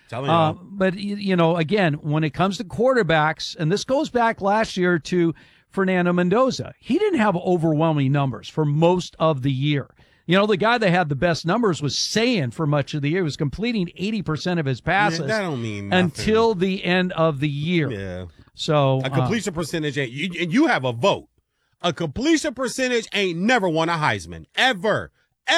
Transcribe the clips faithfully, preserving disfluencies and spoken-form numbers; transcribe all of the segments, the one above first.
Telling you. Uh, but, you know, again, when it comes to quarterbacks, and this goes back last year to Fernando Mendoza, he didn't have overwhelming numbers for most of the year. You know, the guy that had the best numbers was Sayan for much of the year. He was completing eighty percent of his passes yeah, that don't mean nothing. until the end of the year. Yeah. So a completion uh, percentage, ain't, you, and you have a vote. A completion percentage ain't never won a Heisman. Ever.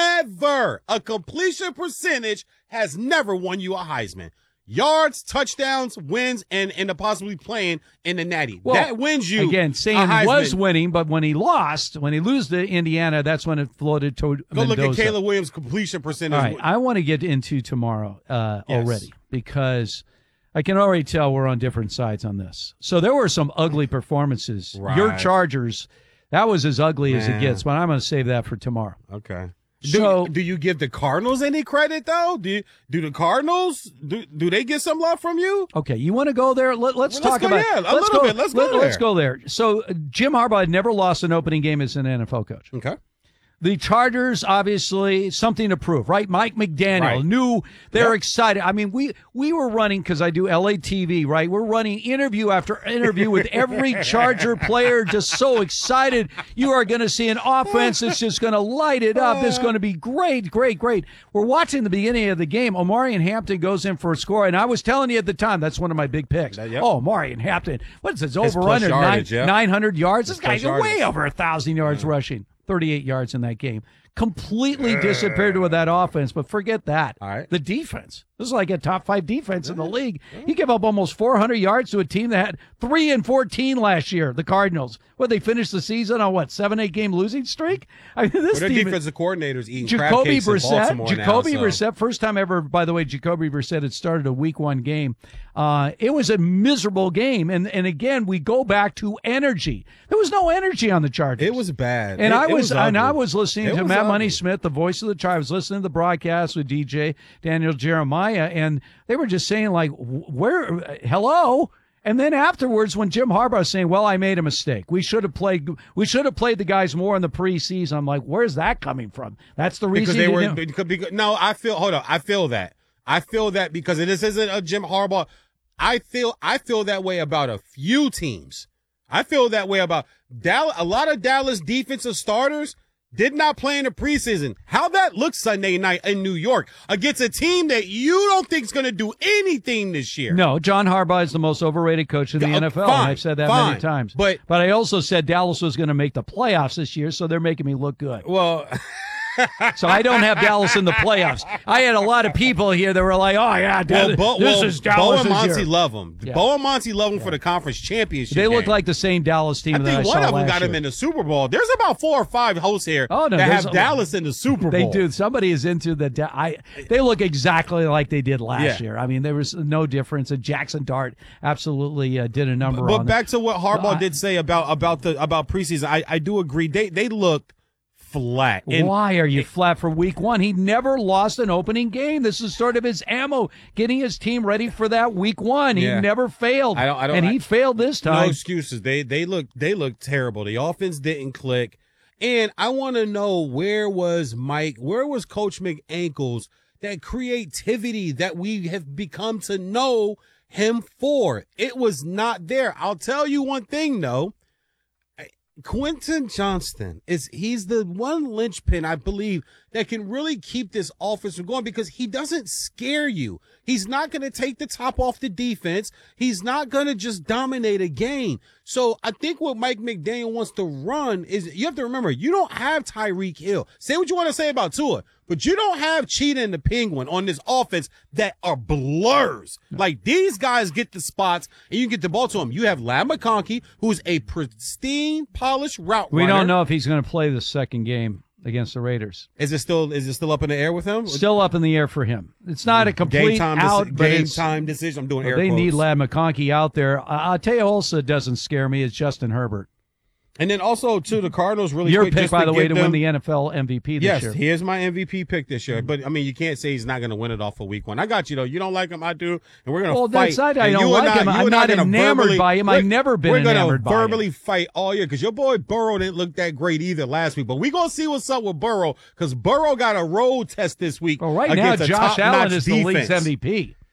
Ever. A completion percentage has never won you a Heisman. Yards, touchdowns, wins, and, and the possibly playing in the Natty. Well, that wins you. Again, Sayan was winning, but when he lost, when he lose to Indiana, that's when it floated to Go Mendoza. look at Caleb Williams' completion percentage. All right, I want to get into tomorrow uh, yes. already because I can already tell we're on different sides on this. So there were some ugly performances. Right. Your Chargers, that was as ugly Man. as it gets, but I'm going to save that for tomorrow. Okay. So, do, do you give the Cardinals any credit, though? Do you, do the Cardinals, do, do they get some love from you? Okay, you want to go there? Let, let's well, talk let's go, about yeah, a let's little go, bit. Let's go let, there. Let's go there. So uh, Jim Harbaugh had never lost an opening game as an N F L coach. Okay. The Chargers, obviously, something to prove, right? Mike McDaniel right. knew they're yep. excited. I mean, we we were running, because I do L A T V, right? We're running interview after interview with every Charger player, just so excited. You are going to see an offense that's just going to light it up. It's going to be great, great, great. We're watching the beginning of the game. Omarion Hampton goes in for a score, and I was telling you at the time, that's one of my big picks. Yep. Oh, Omarion Hampton. What's this, His over under yardage, nine, yeah. nine hundred yards? His This guy's yardage. way over one thousand yards yeah. rushing. thirty-eight yards in that game. Completely disappeared with that offense, but forget that. All right. The defense. This is like a top five defense in the league. He gave up almost four hundred yards to a team that had three and fourteen last year, the Cardinals. What, they finished the season on what, seven, eight game losing streak? I mean, this well, their team defensive coordinators eating crab Jacoby cakes in Brissett, Baltimore Jacoby now, so. Brissett, first time ever, by the way, Jacoby Brissett had started a week one game. Uh, it was a miserable game. And, and again, we go back to energy. There was no energy on the Chargers. It was bad. And it, I it was, was and I ugly. was listening It to was Matt ugly. Money Smith, the voice of the tribe. I was listening to the broadcast with D J Daniel Jeremiah, and they were just saying, like, where, hello? And then afterwards, when Jim Harbaugh was saying, well, I made a mistake. We should have played, we should have played the guys more in the preseason. I'm like, where's that coming from? That's the reason. Because they were, didn't- because, because, no, I feel, hold on. I feel that. I feel that because this isn't a Jim Harbaugh. I feel, I feel that way about a few teams. I feel that way about Dallas. A lot of Dallas defensive starters did not play in the preseason. How that looks Sunday night in New York against a team that you don't think is going to do anything this year. No, John Harbaugh is the most overrated coach in the Yeah, N F L. fine, and I've said that fine, many times. but- but I also said Dallas was going to make the playoffs this year, so they're making me look good. Well, So I don't have Dallas in the playoffs. I had a lot of people here that were like, "Oh yeah, well, Dallas, Bo, this well, is Bo Dallas." and Monty year. love him. Yeah. Bo and Monty love him for the conference championship. They look game. like the same Dallas team I that I think saw one of them last got year. him in the Super Bowl. There's about four or five hosts here Oh, no, that there's have a- Dallas in the Super Bowl. They do. Somebody is into the. Da- I. They look exactly like they did last Yeah. year. I mean, there was no difference. And Jackson Dart absolutely uh, did a number But on back to what Harbaugh No, I- did say about about the about preseason, I, I do agree. They they looked flat. them. And Why are you flat for week one? He never lost an opening game. This is sort of his ammo, getting his team ready for that week one. He Yeah. never failed, I don't- I don't- and I- he failed this no time. excuses. They they look they look terrible. The offense didn't click. And I want to know, where was Mike? Where was Coach McAnkles? That creativity that we have become to know him for. It was not there. I'll tell you one thing though. Quentin Johnston is he's the one linchpin, I believe, that can really keep this offense from going, because he doesn't scare you. He's not going to take the top off the defense. He's not going to just dominate a game. So I think what Mike McDaniel wants to run is, you have to remember, you don't have Tyreek Hill. Say what you want to say about Tua, but you don't have Cheetah and the Penguin on this offense that are blurs. Like, these guys get the spots and you can get the ball to them. You have Lad McConkey, who's a pristine, polished route We runner. don't know if he's going to play the second game against the Raiders. Is it still is it still up in the air with him? Still up in the air for him. It's not a complete game time, out, deci- but game it's, time decision. I'm doing air they quotes. need Lad McConkey out there. I- I'll tell you also doesn't scare me is Justin Herbert. And then also, to the Cardinals, really Your quick, pick, just by the way, give to them, win the N F L M V P this yes, year. he is my M V P pick this year. But, I mean, you can't say he's not going to win it off of week one. I got you, though. You don't like him, I do. And we're going to Well, fight. that's not I And don't you and like him. you I'm and I not gonna enamored verbally- by him. we're- I've never been We're enamored by him. verbally fight all year, because your boy Burrow didn't look that great either last week. But we're going to see what's up with Burrow, because Burrow got a road test this week. Well, right now, against a Josh top-notch Allen is the league's defense. M V P.